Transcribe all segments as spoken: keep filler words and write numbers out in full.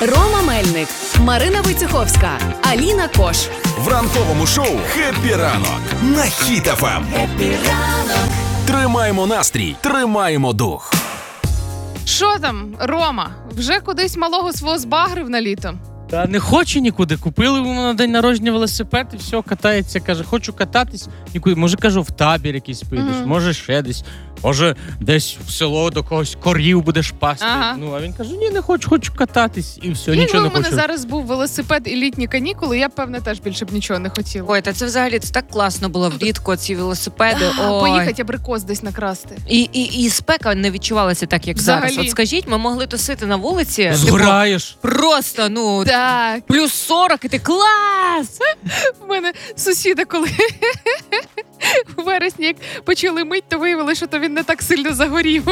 Рома Мельник, Марина Войцеховська, Аліна Кош. В ранковому шоу «Хеппі ранок» на Хіт еф ем. Хеппі ранок. Тримаємо настрій, тримаємо дух. Що там, Рома? Вже кудись малого свого збагрив на літо? Та не хочу нікуди. Купили йому на день народження велосипед і все, катається. Каже, хочу кататись нікуди. Може, кажу, в табір якийсь поїдеш, mm-hmm. може ще десь. Може, десь в село до когось корів будеш пасти. Ага. Ну, а він каже, ні, не хочу, хочу кататись і все, Якби нічого не хочу. Якби у мене зараз був велосипед і літні канікули, я б, певне, теж більше б нічого не хотіла. Ой, та це взагалі це так класно було влітку, ці велосипеди. А, поїхати абрикос десь накрасти. І, і, і спека не відчувалася так, як взагалі. Зараз. От скажіть, ми могли тусити на вулиці. Згораєш. Типу, просто, ну, так. плюс сорок, і ти клас! В мене сусіда, коли у вересні, як почали мить, то виявили, що то він не так сильно загорів.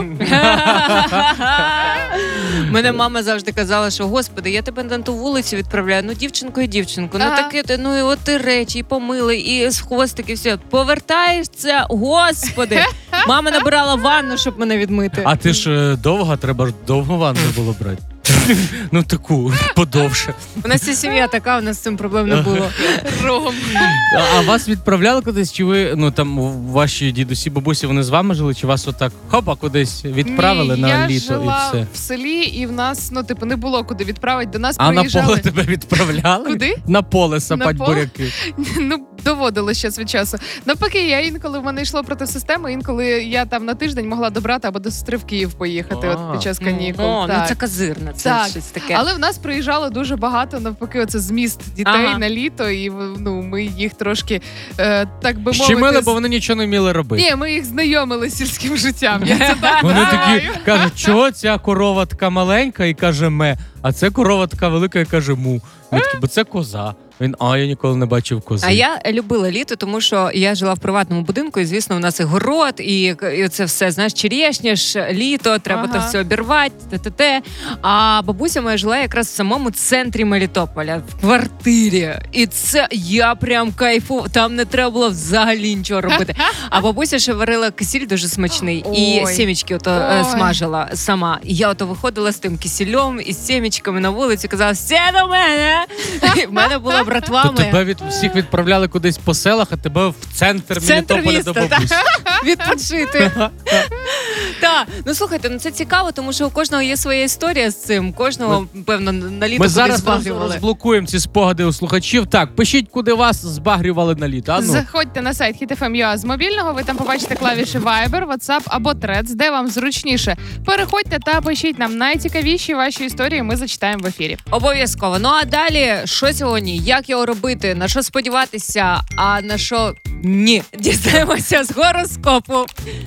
Мене мама завжди казала, що, господи, я тебе на ту вулицю відправляю, ну, дівчинко і дівчинку, ну, ага. таке, ну, і от і речі, і помили, і з хвостики, все. Повертаєшся, господи! Мама набирала ванну, щоб мене відмити. А ти ж довго, треба ж довго ванну було брати. Ну, таку, подовше. У нас ця сім'я така, у нас з цим проблем не було. Ром. А, а вас відправляли кудись? Чи ви, ну, там, ваші дідусі, бабусі, вони з вами жили? Чи вас отак, хопа, кудись відправили Ні, на літо і все? Я жила в селі, і в нас, ну, типу, не було куди відправити. До нас а приїжджали. А на поле тебе відправляли? Куди? На поле сапать на поле? буряки. Ну, доводилось ще від часу. Навпаки, я інколи, в мене йшло проти системи, інколи я там на тиждень могла до брата або до сестри в Київ поїхати, А, от під час канікул. О, так. ну це козирно, це так. щось таке. Але в нас приїжджало дуже багато, навпаки, оце зміст дітей ага. на літо, і ну, ми їх трошки, е, так би мовити... Щемили, бо вони нічого не вміли робити. Ні, ми їх знайомили з сільським життям. Я це так вони називаю. такі кажуть, чого ця корова така маленька і каже ме, а це корова така велика і каже му. Він такий, бо це коза. Він, а я ніколи не бачив кози. А я любила літо, тому що я жила в приватному будинку, і, звісно, у нас і город, і, і це все, знаєш, черешня ж, літо, треба ага. то все обірвати, те-те-те. А бабуся моя жила якраз в самому центрі Мелітополя, в квартирі. І це я прям кайфу, там не треба було взагалі нічого робити. А бабуся ще варила кисіль дуже смачний, Ой. і сімечки ото Ой. смажила сама. І я ото виходила з тим кисільом і з сімечками на вулиці, казала, все до мене! І в мене була братва моя. То тебе від всіх відправляли кудись по селах, а тебе в центр Мелітополя до бабусі. Відпочити. Так, ну слухайте, ну це цікаво, тому що у кожного є своя історія з цим, кожного, ми, певно, на літо ми зараз збагрювали. розблокуємо ці спогади у слухачів. Так, пишіть, куди вас збагрювали на літо. А ну. Заходьте на сайт хіт еф ем крапка ю а з мобільного, ви там побачите клавіші Viber, WhatsApp або Threads, де вам зручніше. Переходьте та пишіть нам найцікавіші ваші історії, ми зачитаємо в ефірі. Обов'язково. Ну а далі, що сьогодні, як його робити, на що сподіватися, а на що ні. Дізнаємося з гороскопу.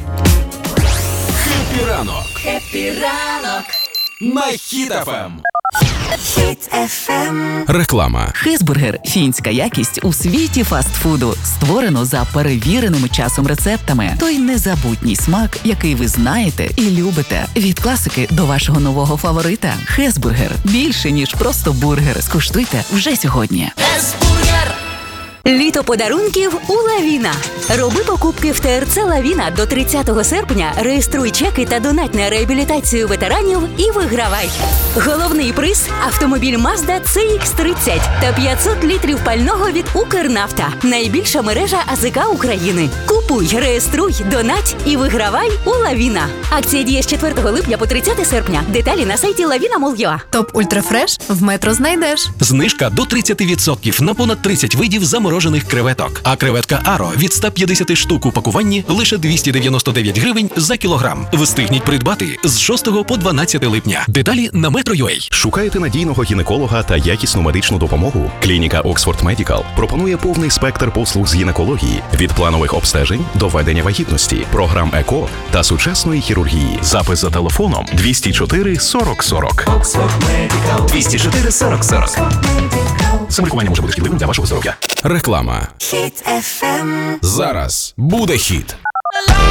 Хеппі ранок. Хеппі ранок. На Хіт еф ем. Хіт еф ем. Реклама. Хезбургер – фінська якість у світі фастфуду. Створено за перевіреними часом рецептами. Той незабутній смак, який ви знаєте і любите. Від класики до вашого нового фаворита. Хезбургер – більше, ніж просто бургер. Скуштуйте вже сьогодні. Хезбургер. Літо подарунків у Лавіна. Роби покупки в те ер це Лавіна до тридцятого серпня, реєструй чеки та донать на реабілітацію ветеранів і вигравай. Головний приз – автомобіль Mazda це ікс тридцять та п'ятсот літрів пального від Укрнафта. Найбільша мережа а зе ка України. Купуй, реєструй, донать і вигравай у Лавіна. Акція діє з четвертого липня по тридцяте серпня. Деталі на сайті лавіна крапка ю а. Топ Ультрафреш в Метро знайдеш. Знижка до тридцять відсотків на понад тридцять видів заморожених креветок. А креветка Аро від ста п'ятдесят штук у пакуванні лише двісті дев'яносто дев'ять гривень за кілограм. Встигніть придбати з шостого по дванадцяте липня. Деталі на метро крапка ю а. Шукаєте надійного гінеколога та якісну медичну допомогу? Клініка Oxford Medical пропонує повний спектр послуг з гінекології від планових обстежень до ведення вагітності, програм ЕКО та сучасної хірургії. Запис за телефоном двісті чотири сорок сорок. Oxford Medical. двісті чотири сорок сорок. Самолікування може бути шкідливим для вашого здоров'я. Реклама. Хіт еф ем. Зараз буде хіт.